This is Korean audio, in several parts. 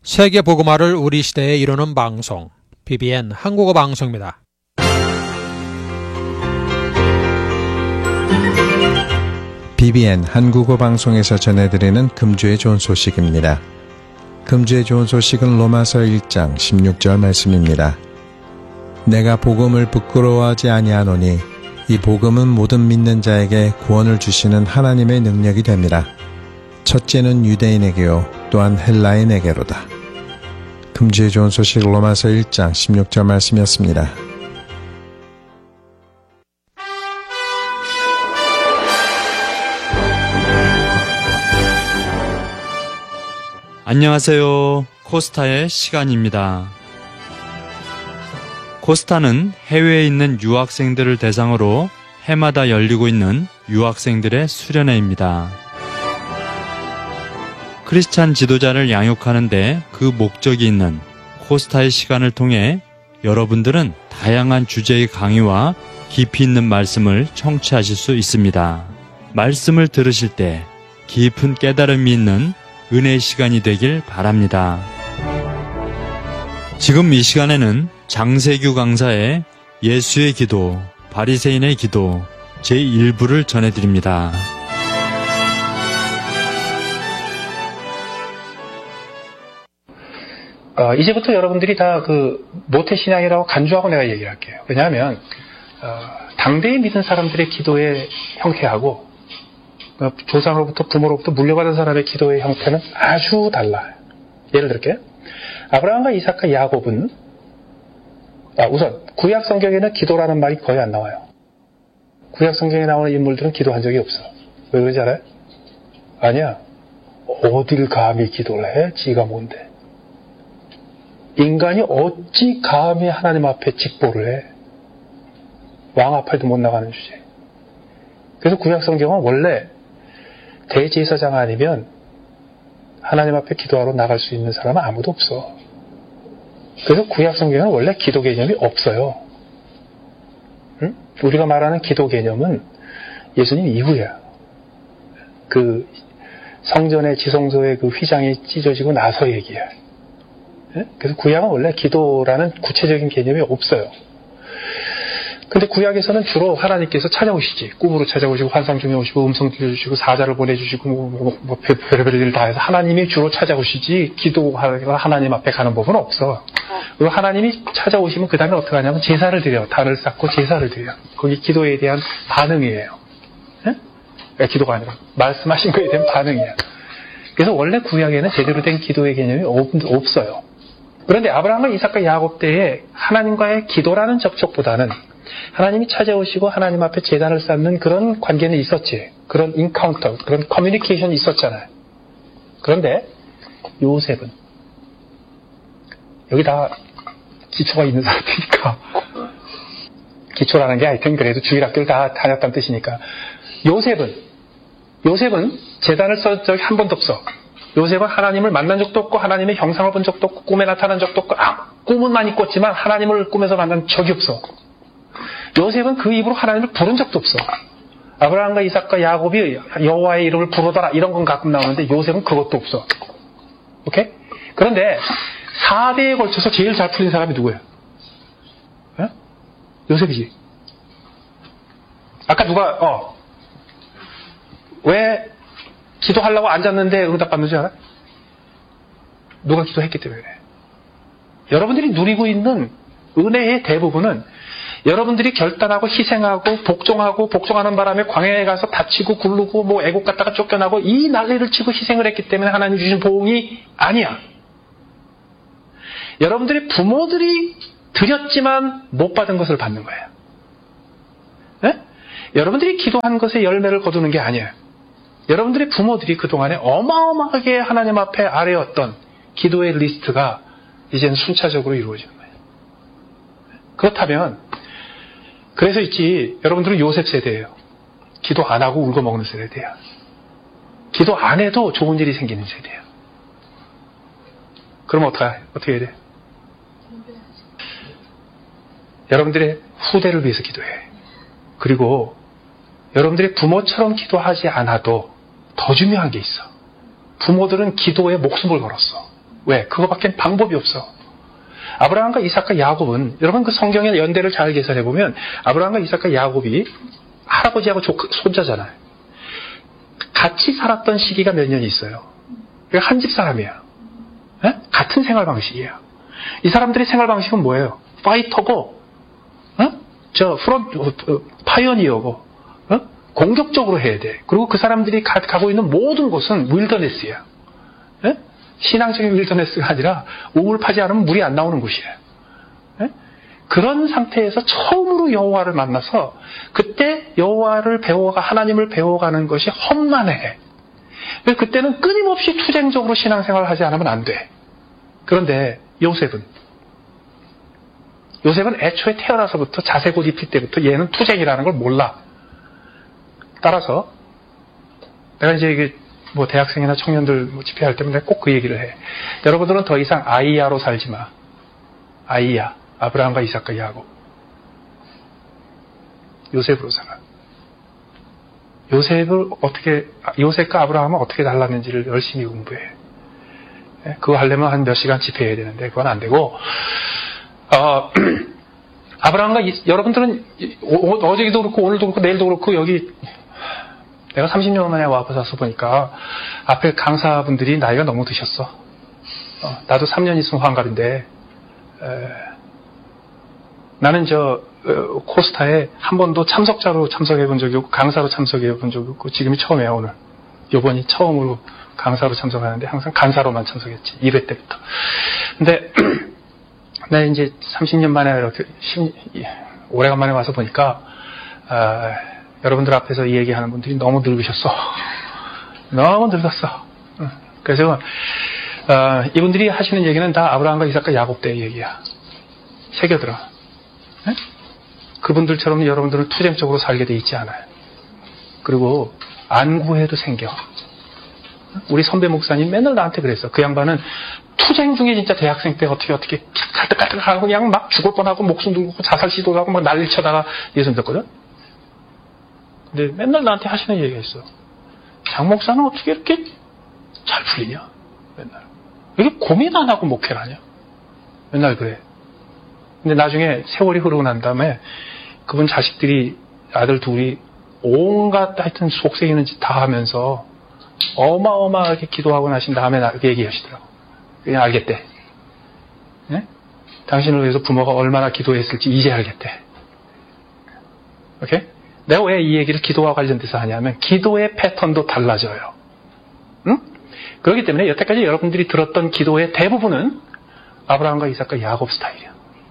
세계 복음화를 우리 시대에 이루는 방송, BBN 한국어 방송입니다. BBN 한국어 방송에서 전해드리는 금주의 좋은 소식입니다. 금주의 좋은 소식은 로마서 1장 16절 말씀입니다. 내가 복음을 부끄러워하지 아니하노니 이 복음은 모든 믿는 자에게 구원을 주시는 하나님의 능력이 됩니다. 첫째는 유대인에게요 또한 헬라인에게로다. 금주의 좋은 소식 로마서 1장 16절 말씀이었습니다. 안녕하세요. 코스타의 시간입니다. 코스타는 해외에 있는 유학생들을 대상으로 해마다 열리고 있는 유학생들의 수련회입니다. 크리스찬 지도자를 양육하는데 그 목적이 있는 코스타의 시간을 통해 여러분들은 다양한 주제의 강의와 깊이 있는 말씀을 청취하실 수 있습니다. 말씀을 들으실 때 깊은 깨달음이 있는 은혜의 시간이 되길 바랍니다. 지금 이 시간에는 장세규 강사의 예수의 기도, 바리새인의 기도 제1부를 전해드립니다. 이제부터 여러분들이 다 모태신앙이라고 간주하고 내가 얘기할게요. 왜냐하면 당대에 믿은 사람들의 기도의 형태하고 조상으로부터 부모로부터 물려받은 사람의 기도의 형태는 아주 달라요. 예를 들게요. 아브라함과 이삭과 야곱은 우선 구약 성경에는 기도라는 말이 거의 안 나와요. 구약 성경에 나오는 인물들은 기도한 적이 없어. 왜 그런지 알아요? 아니야. 어딜 감히 기도를 해? 지가 뭔데? 인간이 어찌 감히 하나님 앞에 직보를 해? 왕 앞에도 못 나가는 주제. 그래서 구약 성경은 원래 대제사장 아니면 하나님 앞에 기도하러 나갈 수 있는 사람은 아무도 없어. 그래서 구약 성경은 원래 기도 개념이 없어요. 응? 우리가 말하는 기도 개념은 예수님 이후야. 성전의 지성소의 휘장이 찢어지고 나서 얘기야. 그래서 구약은 원래 기도라는 구체적인 개념이 없어요. 근데 구약에서는 주로 하나님께서 찾아오시지. 꿈으로 찾아오시고 환상 중에 오시고 음성 들려주시고 사자를 보내주시고 별별 일 다 해서 하나님이 주로 찾아오시지 기도하다가 하나님 앞에 가는 법은 없어. 그리고 하나님이 찾아오시면 그 다음에 어떻게 하냐면 제사를 드려요. 단을 쌓고 제사를 드려요. 그게 기도에 대한 반응이에요. 네? 기도가 아니라 말씀하신 거에 대한 반응이에요. 그래서 원래 구약에는 제대로 된 기도의 개념이 없어요. 그런데 아브라함과 이삭과 야곱 때에 하나님과의 기도라는 접촉보다는 하나님이 찾아오시고 하나님 앞에 제단을 쌓는 그런 관계는 있었지. 그런 인카운터, 그런 커뮤니케이션이 있었잖아요. 그런데 요셉은 여기 다 기초가 있는 사람이니까 기초라는 게 하여튼 그래도 주일학교를 다 다녔다는 뜻이니까 요셉은 제단을 쌓은 적이 한 번도 없어. 요셉은 하나님을 만난 적도 없고 하나님의 형상을 본 적도 없고 꿈에 나타난 적도 없고 꿈은 많이 꿨지만 하나님을 꿈에서 만난 적이 없어. 요셉은 그 입으로 하나님을 부른 적도 없어. 아브라함과 이삭과 야곱이 여호와의 이름을 부르더라 이런 건 가끔 나오는데 요셉은 그것도 없어. 오케이? 그런데 4대에 걸쳐서 제일 잘 풀린 사람이 누구예요? 에? 요셉이지. 아까 누가 왜 기도하려고 앉았는데 응답받는 줄 알아? 누가 기도했기 때문에 그래. 여러분들이 누리고 있는 은혜의 대부분은 여러분들이 결단하고 희생하고 복종하는 바람에 광야에 가서 다치고 굴르고 애국 갔다가 쫓겨나고 이 난리를 치고 희생을 했기 때문에 하나님 주신 보응이 아니야. 여러분들의 부모들이 드렸지만 못 받은 것을 받는 거예요. 네? 여러분들이 기도한 것의 열매를 거두는 게 아니에요. 여러분들의 부모들이 그동안에 어마어마하게 하나님 앞에 아뢰었던 기도의 리스트가 이제는 순차적으로 이루어지는 거예요. 그렇다면 그래서 있지 여러분들은 요셉 세대예요. 기도 안 하고 울고 먹는 세대야. 기도 안 해도 좋은 일이 생기는 세대야. 그럼 어떻게 해야 돼? 여러분들의 후대를 위해서 기도해. 그리고 여러분들이 부모처럼 기도하지 않아도 더 중요한 게 있어. 부모들은 기도에 목숨을 걸었어. 왜? 그거밖에 방법이 없어. 아브라함과 이삭과 야곱은 여러분 그 성경의 연대를 잘 계산해 보면 아브라함과 이삭과 야곱이 할아버지하고 손자잖아요. 같이 살았던 시기가 몇 년이 있어요. 한 집 사람이야. 에? 같은 생활 방식이에요. 이 사람들의 생활 방식은 뭐예요? 파이터고, 파이어니어고, 공격적으로 해야 돼. 그리고 그 사람들이 가고 있는 모든 곳은 윌더네스야. 에? 신앙적인 윌더네스가 아니라 우물파지 않으면 물이 안 나오는 곳이에요. 에? 그런 상태에서 처음으로 여호와를 만나서 그때 여호와를 하나님을 배워가는 것이 험난해. 그때는 끊임없이 투쟁적으로 신앙생활을 하지 않으면 안 돼. 그런데 요셉은 애초에 태어나서부터 자색 옷 입힐 때부터 얘는 투쟁이라는 걸 몰라. 따라서 내가 이제 이게 뭐 대학생이나 청년들 집회할 때면 꼭 그 얘기를 해. 여러분들은 더 이상 아이야로 살지 마. 아이야. 아브라함과 이삭과 야곱. 요셉으로 살아. 요셉과 아브라함은 어떻게 달랐는지를 열심히 공부해. 그거 하려면 한 몇 시간 집회해야 되는데 그건 안 되고, 아브라함과 여러분들은 어제도 그렇고 오늘도 그렇고 내일도 그렇고 여기 내가 30년 만에 와서 보니까 앞에 강사분들이 나이가 너무 드셨어. 나도 3년 있으면 환갑인데 나는 코스타에 한 번도 참석자로 참석해 본 적이 없고 강사로 참석해 본 적이 없고 지금이 처음이에요. 오늘 요번이 처음으로 강사로 참석하는데 항상 간사로만 참석했지 2회 때부터. 근데 나 이제 30년 만에 이렇게 오래간만에 와서 보니까 여러분들 앞에서 이 얘기하는 분들이 너무 늙으셨어. 너무 늙었어. 그래서 이분들이 하시는 얘기는 다 아브라함과 이삭과 야곱 때의 얘기야. 새겨들어. 네? 그분들처럼 여러분들은 투쟁적으로 살게 돼 있지 않아요. 그리고 안구해도 생겨. 우리 선배 목사님 맨날 나한테 그랬어. 그 양반은 투쟁 중에 진짜 대학생 때 어떻게 갈등하고 그냥 막 죽을 뻔하고 목숨 들고 자살 시도를 하고 막 난리 쳐다가 예수 믿었거든. 근데 맨날 나한테 하시는 얘기가 있어. 장 목사는 어떻게 이렇게 잘 풀리냐? 맨날. 왜 이렇게 고민 안 하고 목회를 하냐? 맨날 그래. 근데 나중에 세월이 흐르고 난 다음에 그분 자식들이 아들 둘이 온갖 하여튼 속색이는 짓 다 하면서 어마어마하게 기도하고 나신 다음에 나에게 얘기하시더라고. 그냥 알겠대. 네? 당신을 위해서 부모가 얼마나 기도했을지 이제 알겠대. 오케이? 내가 왜 이 얘기를 기도와 관련돼서 하냐면 기도의 패턴도 달라져요. 응? 그렇기 때문에 여태까지 여러분들이 들었던 기도의 대부분은 아브라함과 이삭과 야곱 스타일이야.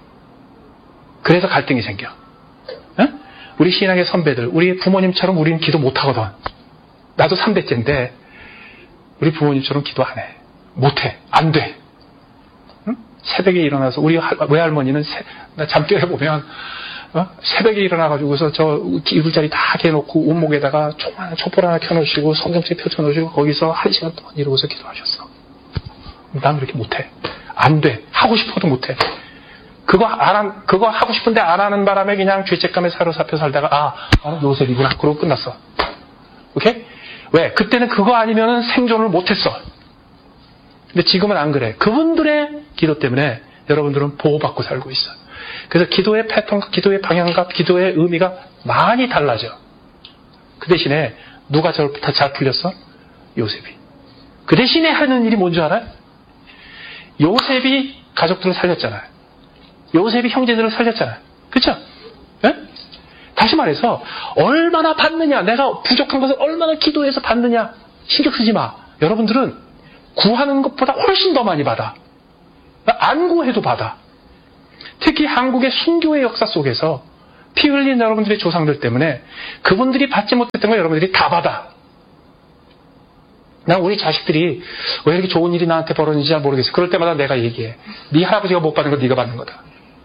그래서 갈등이 생겨. 응? 우리 신앙의 선배들, 우리 부모님처럼 우리는 기도 못하거든. 나도 3대째인데 우리 부모님처럼 기도 안 해. 못해. 안 돼. 응? 새벽에 일어나서 우리 외할머니는 나 잠결에 보면 새벽에 일어나가지고서 저 이불자리 다 개놓고 온목에다가 조그마한 촛불 하나 켜놓으시고 성경책 펼쳐놓으시고 거기서 1시간 동안 이러고서 기도하셨어. 난 그렇게 못해. 안 돼. 하고 싶어도 못해. 그거 하고 싶은데 안 하는 바람에 그냥 죄책감에 사로잡혀 살다가 나는 요셉이구나. 그러고 끝났어. 오케이? 왜? 그때는 그거 아니면은 생존을 못했어. 근데 지금은 안 그래. 그분들의 기도 때문에 여러분들은 보호받고 살고 있어. 그래서 기도의 패턴과 기도의 방향과 기도의 의미가 많이 달라져. 그 대신에 누가 저부터 잘 풀렸어? 요셉이. 그 대신에 하는 일이 뭔지 알아요? 요셉이 가족들을 살렸잖아요. 요셉이 형제들을 살렸잖아요. 그렇죠? 네? 다시 말해서 얼마나 받느냐, 내가 부족한 것을 얼마나 기도해서 받느냐 신경 쓰지 마. 여러분들은 구하는 것보다 훨씬 더 많이 받아. 안 구해도 받아. 특히 한국의 순교의 역사 속에서 피 흘린 여러분들의 조상들 때문에 그분들이 받지 못했던 걸 여러분들이 다 받아. 난 우리 자식들이 왜 이렇게 좋은 일이 나한테 벌어지는지 잘 모르겠어. 그럴 때마다 내가 얘기해. 네 할아버지가 못 받은 걸 네가 받는 거다.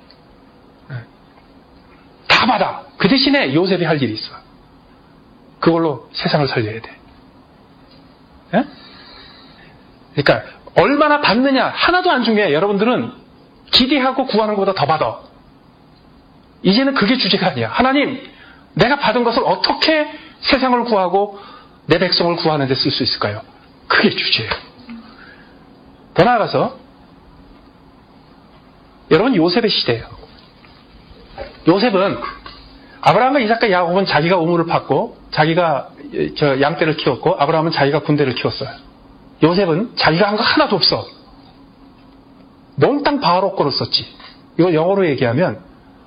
다 받아. 그 대신에 요셉이 할 일이 있어. 그걸로 세상을 살려야 돼. 예? 그러니까 얼마나 받느냐 하나도 안 중요해. 여러분들은 기대하고 구하는 것보다 더 받아. 이제는 그게 주제가 아니야. 하나님, 내가 받은 것을 어떻게 세상을 구하고 내 백성을 구하는 데 쓸 수 있을까요? 그게 주제예요. 더 나아가서 여러분 요셉의 시대예요. 요셉은 아브라함과 이삭과 야곱은 자기가 우물을 팠고 자기가 양떼를 키웠고 아브라함은 자기가 군대를 키웠어요. 요셉은 자기가 한 거 하나도 없어. 몽땅 바로 거로 썼지. 이거 영어로 얘기하면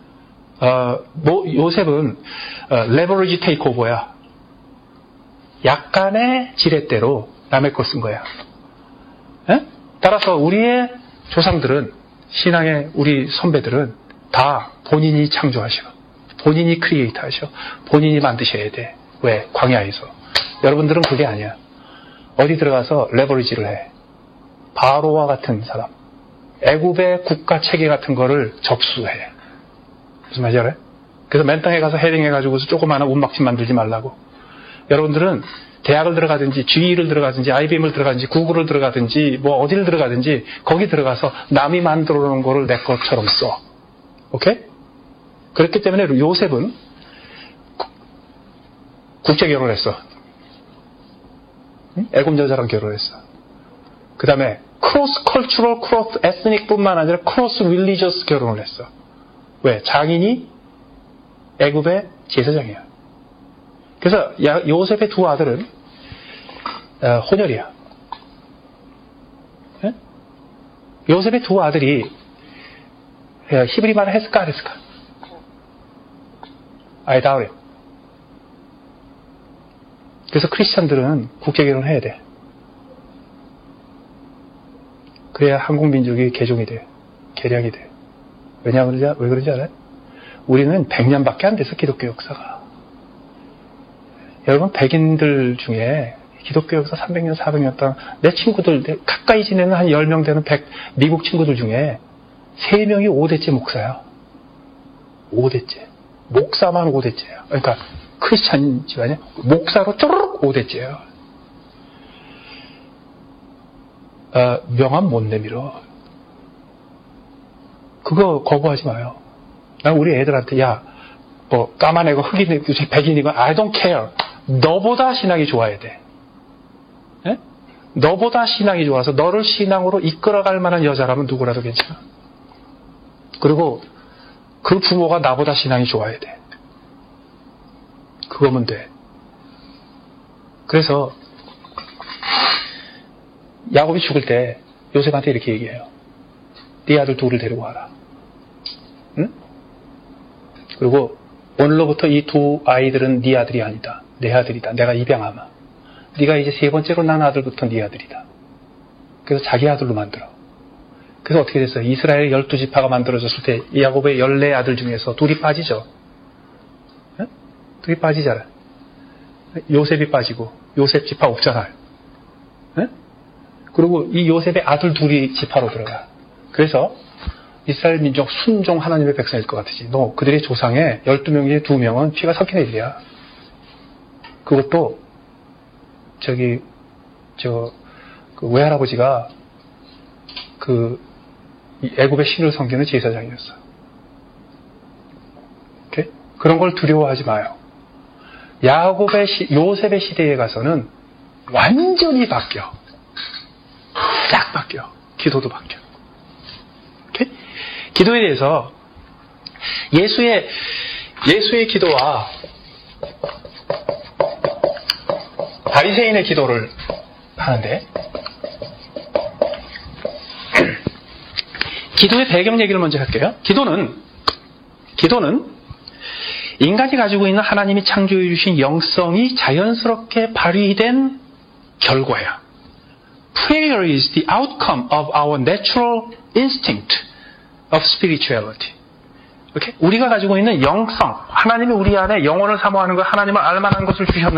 요셉은 레버리지 테이크오버야. 약간의 지렛대로 남의 걸 쓴 거야. 에? 따라서 우리의 조상들은 신앙의 우리 선배들은 다 본인이 창조하셔. 본인이 크리에이터 하셔. 본인이 만드셔야 돼. 왜? 광야에서. 여러분들은 그게 아니야. 어디 들어가서 레버리지를 해. 바로와 같은 사람. 애굽의 국가 체계 같은 거를 접수해. 무슨 말인지 알아요? 그래서 맨 땅에 가서 헤딩해가지고서 조그마한 운막집 만들지 말라고. 여러분들은 대학을 들어가든지 GE를 들어가든지 IBM을 들어가든지 구글을 들어가든지 뭐 어디를 들어가든지 거기 들어가서 남이 만들어 놓은 거를 내 것처럼 써. 오케이? 그렇기 때문에 요셉은 국제 결혼을 했어. 애굽 여자랑 결혼했어. 그 다음에 크로스 컬처럴, 크로스 에스닉 뿐만 아니라 크로스 릴리저스 결혼을 했어. 왜? 장인이 애굽의 제사장이야. 그래서 요셉의 두 아들은 혼혈이야. 네? 요셉의 두 아들이 히브리 말을 했을까 안 했을까? I doubt it. 그래서 크리스찬들은 국제결혼 해야 돼. 그래야 한국 민족이 개종이 돼. 개량이 돼. 왜 그런지 알아요? 우리는 100년밖에 안 돼서 기독교 역사가. 여러분 백인들 중에 기독교 역사 300년, 400년 동안 내 친구들 가까이 지내는 한 10명 되는 미국 친구들 중에 3명이 5대째 목사야. 5대째. 목사만 5대째야. 그러니까 크리스찬 집안이야. 목사로 쪼르륵 5대째야. 명함 못 내밀어. 그거 거부하지 마요. 난 우리 애들한테 뭐 까만 애고 흑인이고 백인이고 I don't care. 너보다 신앙이 좋아야 돼. 에? 너보다 신앙이 좋아서 너를 신앙으로 이끌어갈 만한 여자라면 누구라도 괜찮아. 그리고 그 부모가 나보다 신앙이 좋아야 돼. 그거면 돼. 그래서 야곱이 죽을 때 요셉한테 이렇게 얘기해요. 네 아들 둘을 데리고 와라. 응? 그리고 오늘로부터 이 두 아이들은 네 아들이 아니다. 내 아들이다. 내가 입양하마. 네가 이제 3번째로 난 아들부터 네 아들이다. 그래서 자기 아들로 만들어. 그래서 어떻게 됐어요? 이스라엘 12지파가 만들어졌을 때 야곱의 14아들 중에서 둘이 빠지죠. 네? 둘이 빠지잖아요. 요셉이 빠지고 요셉 지파 없잖아요. 네? 그리고 이 요셉의 아들 둘이 지파로 들어가. 그래서 이스라엘 민족 순종 하나님의 백성일 것 같으지. 너 그들의 조상의 12명 중에 2명은 피가 섞인 애들이야. 그것도 그 외할아버지가 애굽의 신을 섬기는 제사장이었어. 오케이? 그런 걸 두려워하지 마요. 요셉의 시대에 가서는 완전히 바뀌어. 딱 바뀌어. 기도도 바뀌어. 오케이? 기도에 대해서 예수의 기도와 바리새인의 기도를 하는데 기도의 배경 얘기를 먼저 할게요. 기도는 인간이 가지고 있는 하나님이 창조해 주신 영성이 자연스럽게 발휘된 결과야. Prayer is the outcome of our natural instinct of spirituality. Okay? 우리가 가지고 있는 영성, 하나님이 우리 안에 영혼을 사모하는 것, 하나님을 알만한 것을 주셨는데